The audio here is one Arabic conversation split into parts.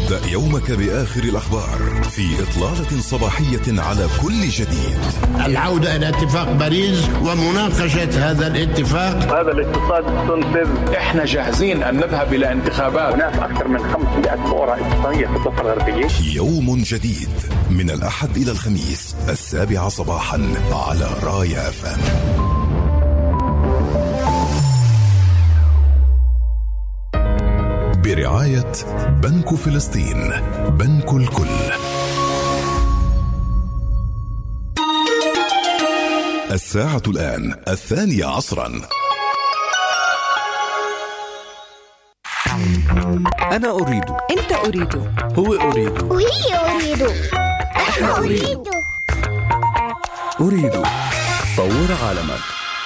ابدأ يومك بآخر الأخبار في إطلالة صباحية على كل جديد. العودة إلى اتفاق باريس ومناقشة هذا الاتفاق. هذا الاقتصاد تنفذ. احنا جاهزين أن نذهب إلى انتخابات. هناك أكثر من 500 ثورة اقتصادية في الضفة الغربية. يوم جديد من الأحد إلى الخميس 7 صباحا على رايا FM. برعاية بنك فلسطين، بنك الكل. الساعة الآن 2 عصرا. أنا أريد، أنت أريد، هو أريد، وهي أريد، إحنا أريد. طور عالمك.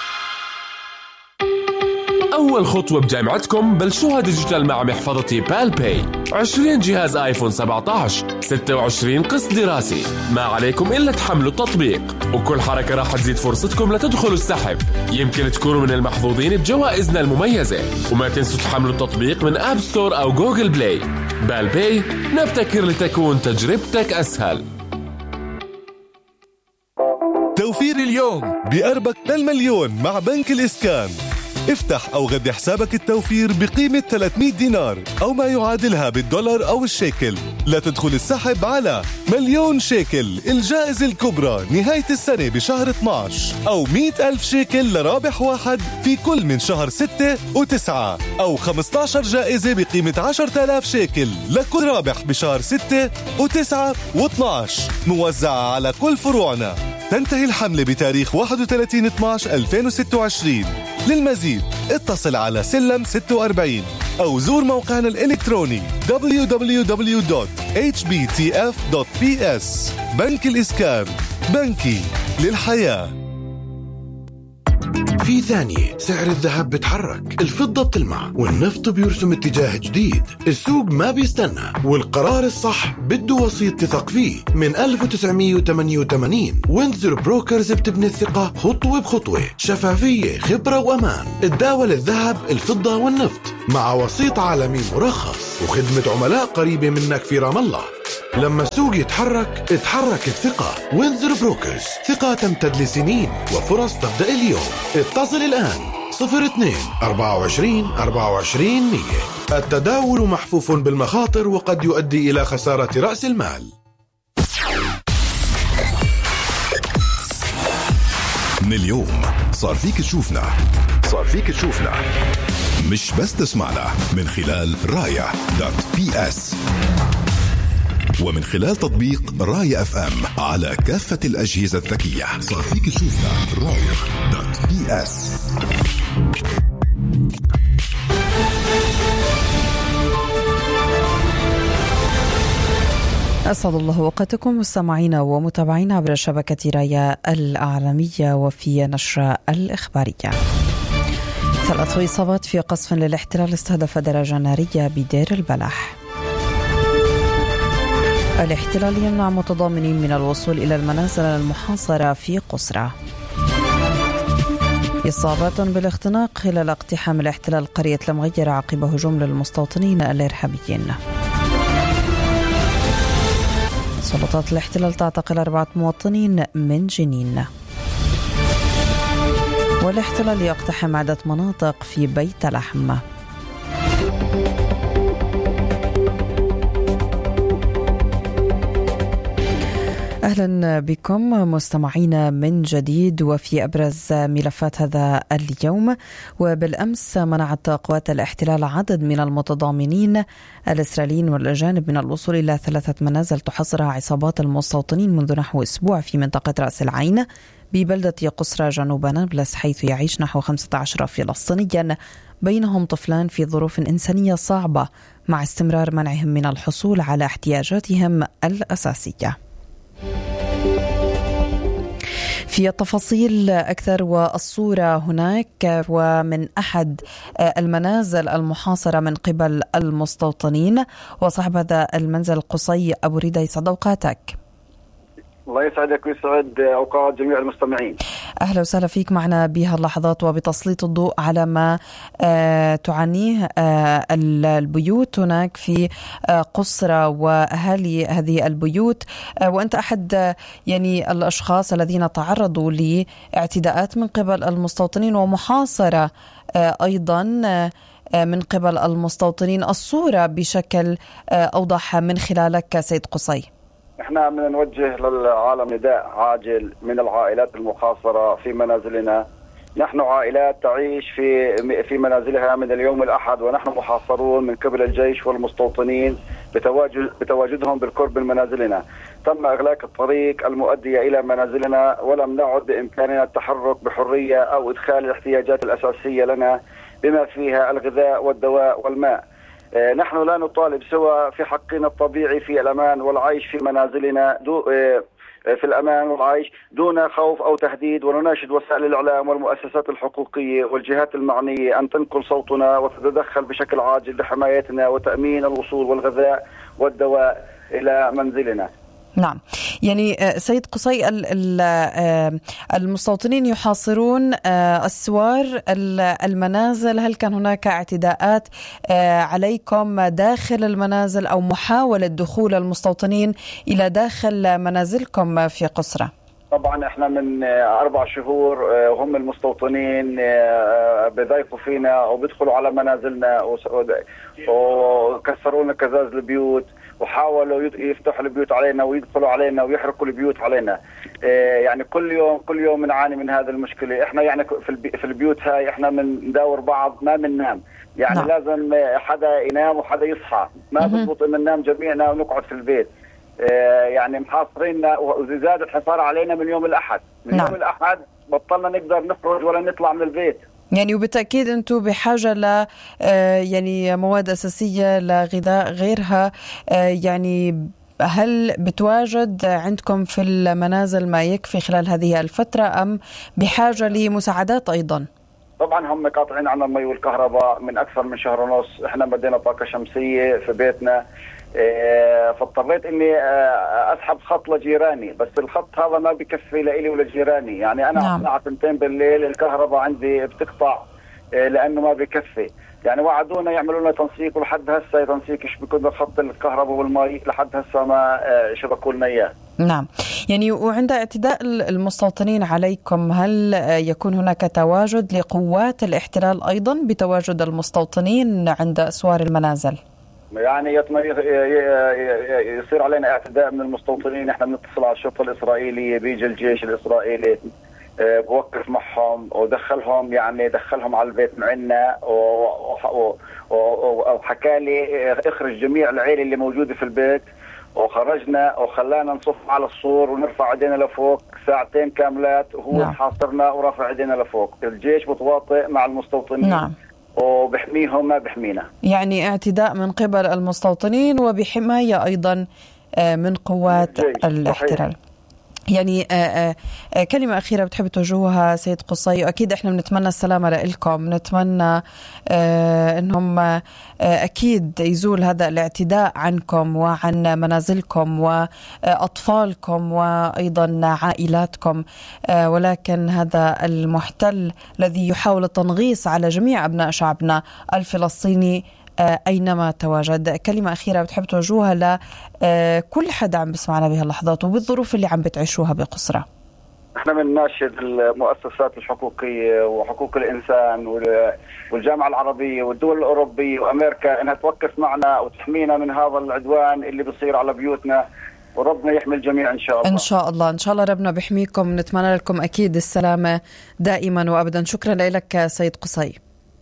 أول خطوة بجامعتكم بلشوها ديجيتال مع محفظتي بالباي. 20 جهاز آيفون 17، 26 قسط دراسي. ما عليكم إلا تحملوا التطبيق، وكل حركة راح تزيد فرصتكم لتدخلوا السحب. يمكن تكونوا من المحظوظين بجوائزنا المميزة. وما تنسوا تحملوا التطبيق من آب ستور أو جوجل بلاي. بالباي، نبتكر لتكون تجربتك أسهل. توفير اليوم بقربك للمليون مع بنك الإسكان. افتح أو غذي حسابك التوفير بقيمة 300 دينار أو ما يعادلها بالدولار أو الشيكل لتدخل السحب على مليون شيكل الجائزة الكبرى نهاية السنة بشهر 12، أو 100,000 شيكل لرابح واحد في كل من شهر 6 و9، أو 15 جائزة بقيمة 10,000 شيكل لكل رابح بشهر 6 و9 و12، موزعة على كل فروعنا. تنتهي الحملة بتاريخ 31/12/2026. للمزيد اتصل على سلم 46 أو زور موقعنا الإلكتروني www.hbtf.ps. بنك الإسكان، بنكي للحياة. في ثانية سعر الذهب بتحرك، الفضة بتلمع، والنفط بيرسم اتجاه جديد. السوق ما بيستنى، والقرار الصح بده وسيط تثق فيه. من 1988 وينزر بروكرز بتبني الثقة خطوة بخطوة، شفافية، خبرة وأمان. تداول الذهب، الفضة والنفط مع وسيط عالمي مرخص، وخدمة عملاء قريبة منك في رام الله. لما السوق يتحرك، اتحرك الثقة. وينزر بروكرز، ثقة تمتد لسنين وفرص تبدأ اليوم. اتصل الآن 02-24-24-100. التداول محفوف بالمخاطر وقد يؤدي إلى خسارة رأس المال. من اليوم صار فيك تشوفنا، مش بس تسمعنا من خلال رايا.ps ومن خلال تطبيق رايا FM على كافة الأجهزة الذكية. صار فيك تشوفنا رايا.ps. أسعد الله وقتكم مستمعينا ومتابعينا عبر شبكة رايا العالمية وفي نشرة الإخبارية. 3 إصابات في قصف للاحتلال استهدف درجة نارية بدير البلح. الاحتلال يمنع متضامنين من الوصول إلى المنازل المحاصرة في قسرة. إصابات بالاختناق خلال اقتحام الاحتلال قرية المغيرة عقب هجوم للمستوطنين الإرهابيين. سلطات الاحتلال تعتقل 4 مواطنين من جنين. والاحتلال يقتحم عدة مناطق في بيت لحم. أهلا بكم مستمعينا من جديد وفي أبرز ملفات هذا اليوم. وبالأمس منعت قوات الاحتلال عدد من المتضامنين الإسرائيليين والأجانب من الوصول إلى 3 منازل تحاصرها عصابات المستوطنين منذ نحو أسبوع في منطقة رأس العين ببلدة قسرة جنوب نابلس، حيث يعيش نحو 15 فلسطينيا بينهم طفلان في ظروف إنسانية صعبة، مع استمرار منعهم من الحصول على احتياجاتهم الأساسية. في التفاصيل أكثر والصورة هناك ومن أحد المنازل المحاصرة من قبل المستوطنين، وصاحب هذا المنزل قصي أبو ريدة، يسعد أوقاتك. الله يسعدك ويسعد أوقات جميع المستمعين. أهلا وسهلا فيك معنا بهاللحظات وبتسليط الضوء على ما تعانيه البيوت هناك في قصرة وأهالي هذه البيوت، وأنت أحد يعني الأشخاص الذين تعرضوا لاعتداءات من قبل المستوطنين ومحاصرة أيضا من قبل المستوطنين. الصورة بشكل أوضح من خلالك سيد قصي. احنا بدنا نوجه للعالم نداء عاجل من العائلات المحاصرة في منازلنا. نحن عائلات تعيش في منازلها من اليوم الأحد، ونحن محاصرون من قبل الجيش والمستوطنين بتواجدهم بالقرب من منازلنا. تم إغلاق الطريق المؤدية إلى منازلنا، ولم نعد بإمكاننا التحرك بحرية أو إدخال الاحتياجات الأساسية لنا بما فيها الغذاء والدواء والماء. نحن لا نطالب سوى في حقنا الطبيعي في الأمان والعيش في منازلنا في الأمان والعيش دون خوف أو تهديد، ونناشد وسائل الإعلام والمؤسسات الحقوقية والجهات المعنية أن تنقل صوتنا وتتدخل بشكل عاجل لحمايتنا وتأمين الوصول والغذاء والدواء إلى منزلنا. نعم، يعني سيد قصي، المستوطنين يحاصرون أسوار المنازل. هل كان هناك اعتداءات عليكم داخل المنازل أو محاولة دخول المستوطنين إلى داخل منازلكم في قصرة؟ طبعا احنا من 4 شهور وهم المستوطنين بيضايقوا فينا وبيدخلوا على منازلنا وكسروا لنا كزاز البيوت، وحاولوا يفتحوا البيوت علينا ويدخلوا علينا ويحرقوا البيوت علينا. يعني كل يوم نعاني من هذا المشكلة. احنا يعني في البيوت هاي احنا بنداور بعض، ما بننام. يعني نعم. لازم حدا ينام وحدا يصحى، ما بضبط ان ننام جميعنا ونقعد في البيت. يعني محاصريننا، وزاد الحصار علينا من يوم الأحد. نعم. يوم الأحد بطلنا نقدر نخرج ولا نطلع من البيت. يعني وبالتأكيد أنتم بحاجة ل يعني مواد أساسية لغذاء غيرها. يعني هل بتواجد عندكم في المنازل ما يكفي خلال هذه الفترة، أم بحاجة لمساعدات أيضا؟ طبعا هم قاطعين عنا المي والكهرباء من أكثر من شهر ونص. احنا بدينا طاقة شمسية في بيتنا، فاضطريت اني اسحب خط لجيراني، بس الخط هذا ما بكفي لإلي ولا جيراني. يعني انا نعم. الساعة 2 بالليل الكهرباء عندي بتقطع لانه ما بكفي. يعني وعدونا يعملوا لنا تنسيق، ولحد هسه تنسيق بيكون خط الكهرباء والمي لحد هسه ما شبكوا لنا اياه. نعم، يعني وعند اعتداء المستوطنين عليكم هل يكون هناك تواجد لقوات الاحتلال ايضا بتواجد المستوطنين عند اسوار المنازل؟ يعني يصير علينا اعتداء من المستوطنين، احنا بنتصل على الشرطة الإسرائيلية، بيجي الجيش الإسرائيلي بوقف معهم ودخلهم، يعني دخلهم على البيت معنا وحكى لي اخرج جميع العيلة اللي موجودة في البيت، وخرجنا وخلانا نصف على السور ونرفع ايدينا لفوق 2 ساعات كاملات، وهو نعم. حاصرنا ورافع ايدينا لفوق. الجيش متواطئ مع المستوطنين. نعم. وبحميهم ما بحمينا. يعني اعتداء من قبل المستوطنين وبحماية أيضا من قوات الاحتلال. يعني كلمة أخيرة بتحب توجهها سيد قصي؟ أكيد إحنا بنتمنى السلامة لإلكم، نتمنى إنهم أكيد يزول هذا الاعتداء عنكم وعن منازلكم وأطفالكم وأيضا عائلاتكم، ولكن هذا المحتل الذي يحاول التنغيص على جميع أبناء شعبنا الفلسطيني أينما تواجد. كلمة أخيرة بتحب توجهها لكل حدا عم بسمعنا بهاللحظات وبالظروف اللي عم بتعيشوها بقصرة؟ احنا بنناشد المؤسسات الحقوقية وحقوق الإنسان والجامعة العربية والدول الأوروبية وأمريكا إنها توقف معنا وتحمينا من هذا العدوان اللي بيصير على بيوتنا، وربنا يحمي الجميع إن شاء الله. إن شاء الله، إن شاء الله ربنا بيحميكم. نتمنى لكم أكيد السلامة دائما وأبدا. شكرا لك سيد قصي.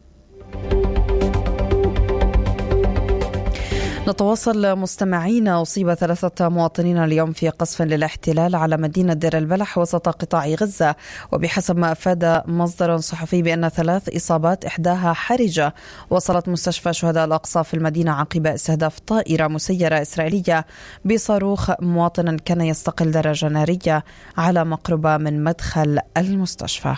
نتواصل مستمعينا. أصيب 3 مواطنين اليوم في قصف للاحتلال على مدينة دير البلح وسط قطاع غزة، وبحسب ما أفاد مصدر صحفي بأن 3 إصابات إحداها حرجة وصلت مستشفى شهداء الأقصى في المدينة عقب استهداف طائرة مسيرة إسرائيلية بصاروخ مواطن كان يستقل درجة نارية على مقربة من مدخل المستشفى.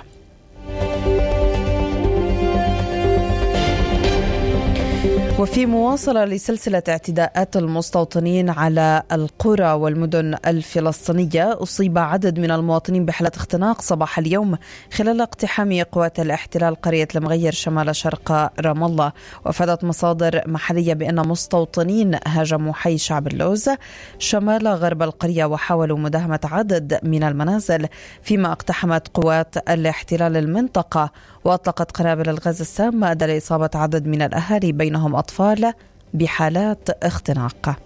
وفي مواصلة لسلسلة اعتداءات المستوطنين على القرى والمدن الفلسطينية، أصيب عدد من المواطنين بحالة اختناق صباح اليوم خلال اقتحام قوات الاحتلال قرية المغير شمال شرق رام الله. وافادت مصادر محلية بأن مستوطنين هاجموا حي شعب اللوز شمال غرب القرية وحاولوا مداهمة عدد من المنازل، فيما اقتحمت قوات الاحتلال المنطقة وأطلقت قنابل الغاز السام أدى لإصابة عدد من الأهالي بينهم أطفال بحالات اختناق.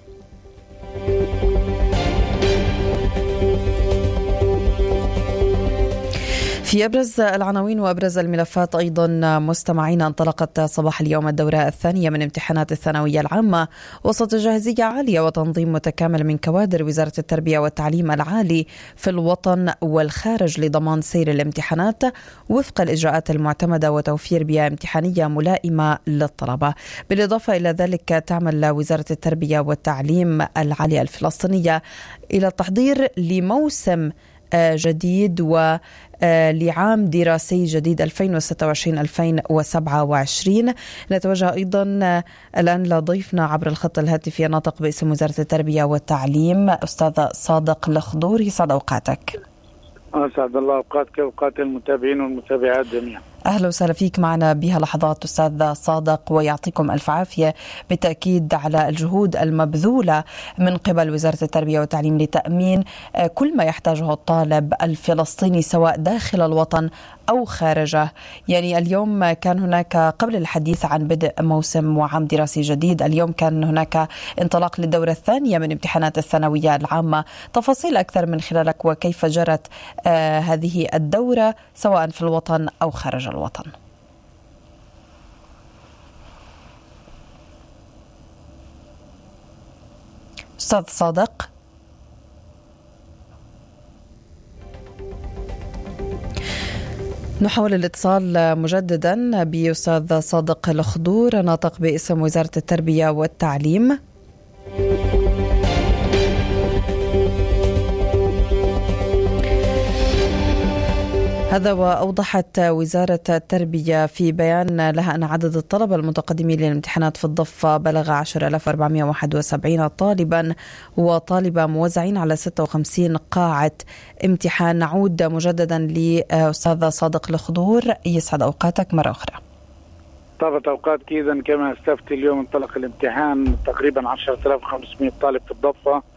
في أبرز العناوين وأبرز الملفات أيضا مستمعين، انطلقت صباح اليوم الدورة الثانية من امتحانات الثانوية العامة وسط جاهزية عالية وتنظيم متكامل من كوادر وزارة التربية والتعليم العالي في الوطن والخارج لضمان سير الامتحانات وفق الإجراءات المعتمدة وتوفير بيئة امتحانية ملائمة للطلبة. بالإضافة إلى ذلك تعمل وزارة التربية والتعليم العالي الفلسطينية إلى التحضير لموسم جديد ولعام دراسي جديد 2026-2027. نتوجه أيضا الآن لضيفنا عبر الخط الهاتفي الناطق باسم وزارة التربية والتعليم أستاذ صادق الخضور. يسعد أوقاتك. أسعد الله أوقاتك وأوقات المتابعين والمتابعات جميعا. أهلا وسهلا فيك معنا بها لحظات أستاذ صادق، ويعطيكم ألف عافية بالتأكيد على الجهود المبذولة من قبل وزارة التربية والتعليم لتأمين كل ما يحتاجه الطالب الفلسطيني سواء داخل الوطن أو خارجه. يعني اليوم كان هناك قبل الحديث عن بدء موسم وعام دراسي جديد، اليوم كان هناك انطلاق للدورة الثانية من امتحانات الثانوية العامة. تفاصيل أكثر من خلالك وكيف جرت هذه الدورة سواء في الوطن أو خارج الوطن. أستاذ صادق. نحاول الاتصال مجددا بأستاذ صادق الخضور ناطق باسم وزارة التربية والتعليم. هذا وأوضحت وزارة التربية في بيان لها أن عدد الطلبة المتقدمين للامتحانات في الضفة بلغ 10,471 طالبا وطالبة موزعين على 56 قاعة امتحان. نعود مجددا لأستاذ صادق الخضور. يسعد أوقاتك مرة أخرى. طابت أوقاتك. إذن كما استفت اليوم انطلق الامتحان تقريبا 10,500 طالب في الضفة